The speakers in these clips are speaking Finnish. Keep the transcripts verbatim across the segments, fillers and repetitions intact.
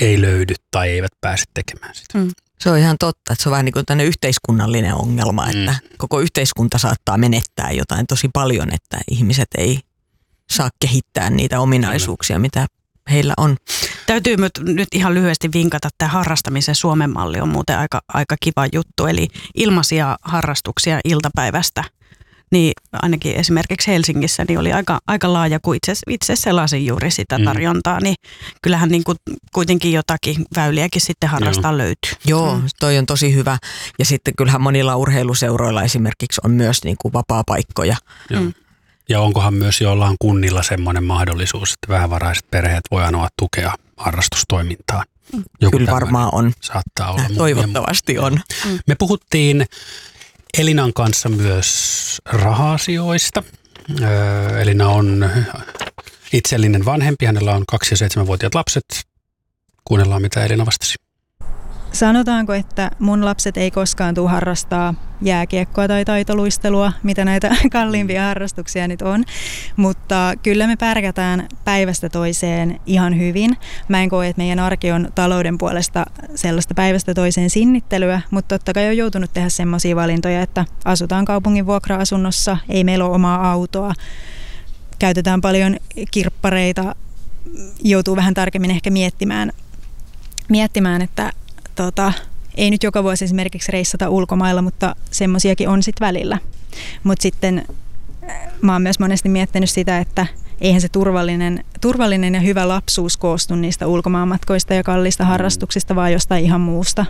ei löydy tai eivät pääse tekemään sitä. Mm. Se on ihan totta, että se on vähän niin kuin tämmöinen yhteiskunnallinen ongelma, että mm. koko yhteiskunta saattaa menettää jotain tosi paljon, että ihmiset ei saa kehittää niitä ominaisuuksia, mitä heillä on. Täytyy nyt ihan lyhyesti vinkata, että tämä harrastamisen Suomen malli on muuten aika, aika kiva juttu. Eli ilmaisia harrastuksia iltapäivästä, niin ainakin esimerkiksi Helsingissä niin oli aika, aika laaja, kun itse, itse selasin juuri sitä tarjontaa, mm. niin kyllähän niin kuin kuitenkin jotakin väyliäkin sitten harrastaa Joo. löytyy. Joo, toi on tosi hyvä. Ja sitten kyllähän monilla urheiluseuroilla esimerkiksi on myös niin kuin vapaa-paikkoja. Mm. Ja onkohan myös jollain kunnilla semmoinen mahdollisuus, että vähävaraiset perheet voi anoa tukea harrastustoimintaan? Joku Kyllä varmaan on. Saattaa olla. Toivottavasti on. Mm. Me puhuttiin Elinan kanssa myös raha-asioista. Öö, Elina on itsellinen vanhempi, hänellä on kaksi- ja seitsemänvuotiaat lapset. Kuunnellaan, mitä Elina vastasi. Sanotaanko, että mun lapset ei koskaan tule harrastaa jääkiekkoa tai taitoluistelua, mitä näitä kalliimpia harrastuksia nyt on, mutta kyllä me pärjätään päivästä toiseen ihan hyvin. Mä en koe, että meidän arki on talouden puolesta sellaista päivästä toiseen sinnittelyä, mutta totta kai on joutunut tehdä semmoisia valintoja, että asutaan kaupungin vuokra-asunnossa, ei meillä ole omaa autoa, käytetään paljon kirppareita, joutuu vähän tarkemmin ehkä miettimään, miettimään että Tota, ei nyt joka vuosi esimerkiksi reissata ulkomailla, mutta semmoisiakin on sitten välillä. Mutta sitten mä oon myös monesti miettinyt sitä, että eihän se turvallinen, turvallinen ja hyvä lapsuus koostu niistä ulkomaanmatkoista ja kalliista harrastuksista, vaan jostain ihan muusta.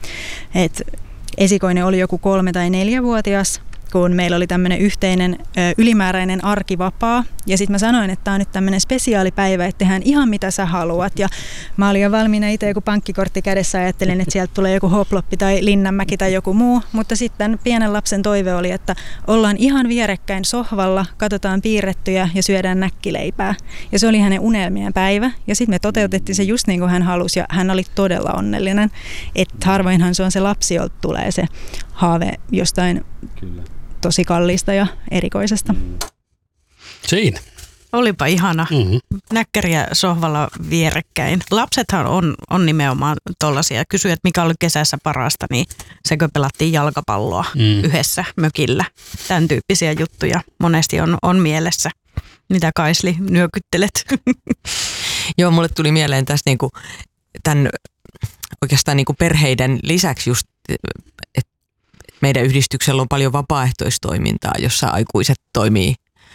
Et esikoinen oli joku kolme- tai neljävuotias, kun meillä oli tämmöinen yhteinen ö, ylimääräinen arkivapaa. Ja sitten mä sanoin, että tämä on nyt tämmöinen spesiaalipäivä, että tehdään ihan mitä sä haluat. Ja mä olin jo valmiina itse joku pankkikortti kädessä, ajattelin, että sieltä tulee joku Hoploppi tai Linnanmäki tai joku muu. Mutta sitten pienen lapsen toive oli, että ollaan ihan vierekkäin sohvalla, katsotaan piirrettyjä ja syödään näkkileipää. Ja se oli hänen unelmien päivä. Ja sitten me toteutettiin se just niin kuin hän halusi ja hän oli todella onnellinen. Että harvoinhan se on se lapsi, jolta tulee se haave jostain Kyllä. tosi kalliista ja erikoisesta. Siinä. Olipa ihana. Mm-hmm. Näkkäriä sohvalla vierekkäin. Lapsethan on, on nimenomaan tollaisia. Kysyi, että mikä oli kesässä parasta, niin sekö pelattiin jalkapalloa mm. yhdessä mökillä. Tämän tyyppisiä juttuja monesti on, on mielessä. Mitä Kaisli nyökyttelet? Joo, mulle tuli mieleen tässä niinku, tämän oikeastaan niinku perheiden lisäksi just, että meidän yhdistyksellä on paljon vapaaehtoistoimintaa, jossa aikuiset toimii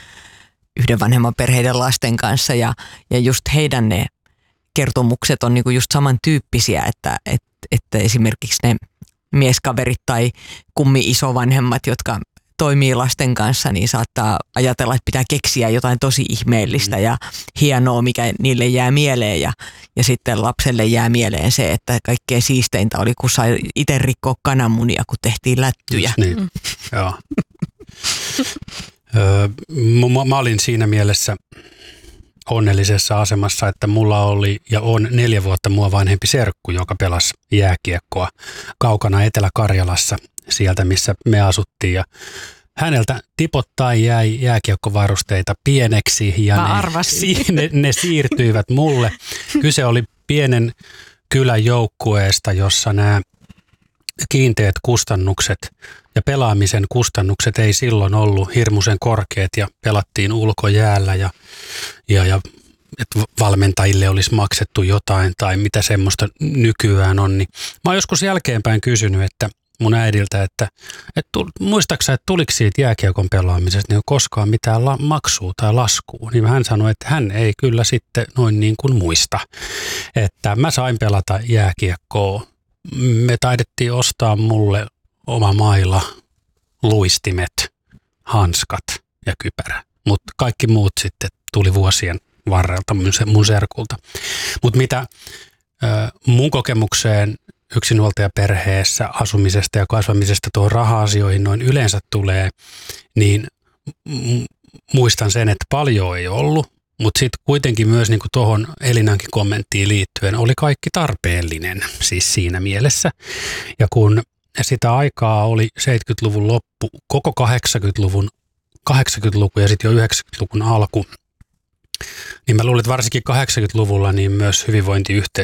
yhden vanhemman perheiden lasten kanssa ja, ja just heidän ne kertomukset on niinku just samantyyppisiä, että, että, että esimerkiksi ne mieskaverit tai kummi-isovanhemmat, jotka toimii lasten kanssa, niin saattaa ajatella, että pitää keksiä jotain tosi ihmeellistä ja hienoa, mikä niille jää mieleen. Ja, ja sitten lapselle jää mieleen se, että kaikkein siisteintä oli, kun sai itse rikkoa kananmunia, kun tehtiin lättyjä. Just niin, mm. joo. Öö, mä, mä olin siinä mielessä onnellisessa asemassa, että mulla oli ja on neljä vuotta mua vanhempi serkku, joka pelasi jääkiekkoa kaukana Etelä-Karjalassa, sieltä missä me asuttiin. Ja häneltä tipottain jäi jääkiekkovarusteita pieneksi ja ne, ne, ne siirtyivät mulle. Kyse oli pienen kylän joukkueesta, jossa nämä kiinteät kustannukset ja pelaamisen kustannukset ei silloin ollut hirmuisen korkeat ja pelattiin ulkojäällä ja, ja, ja että valmentajille olisi maksettu jotain tai mitä semmoista nykyään on. Niin mä oon joskus jälkeenpäin kysynyt, että mun äidiltä, että, että muistaaksä, että tuliko siitä jääkiekon pelaamisesta niin koskaan mitään la- maksua tai laskua, niin hän sanoi, että hän ei kyllä sitten noin niin kuin muista, että mä sain pelata jääkiekkoa. Me taidettiin ostaa mulle oma maila, luistimet, hanskat ja kypärä, mutta kaikki muut sitten tuli vuosien varrelta mun serkulta. Mutta mitä mun kokemukseen yksinhuoltajaperheessä asumisesta ja kasvamisesta tuohon raha-asioihin noin yleensä tulee, niin muistan sen, että paljon ei ollut, mutta sitten kuitenkin myös niin kuin tuohon Elinankin kommenttiin liittyen oli kaikki tarpeellinen siis siinä mielessä. Ja kun sitä aikaa oli seitsemänkymmentäluvun loppu, koko kahdeksankymmentäluvun, kahdeksankymmentäluku ja sitten jo yhdeksänkymmentäluvun alku, niin mä luulen, että varsinkin kahdeksankymmentäluvulla niin myös hyvinvointiyhteiskunta